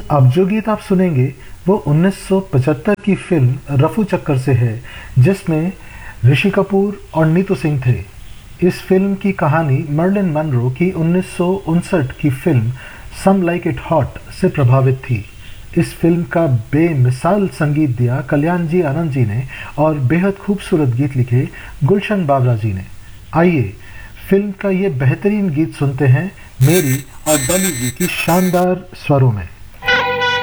अब जो गीत आप सुनेंगे वो 1975 की फिल्म रफू चक्कर से है, जिसमें ऋषि कपूर और नीतू सिंह थे। इस फिल्म की कहानी मर्लिन मनरो की 1959 की film some like it hot से प्रभावित थी। इस फिल्म का बेमिसाल संगीत दिया कल्याण जी आनंद जी ने और बेहद खूबसूरत गीत लिखे गुलशन बाबरा जी ने। आइए फिल्म का ये बेहतरीन गीत सुनते हैं मेरी और डॉली जी की शानदार स्वरों में।